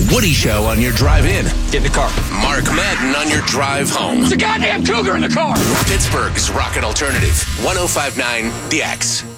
Woody Show on your drive in. Get in the car. Mark Madden on your drive home. It's a goddamn cougar in the car. Pittsburgh's Rocket Alternative, 105.9 The X.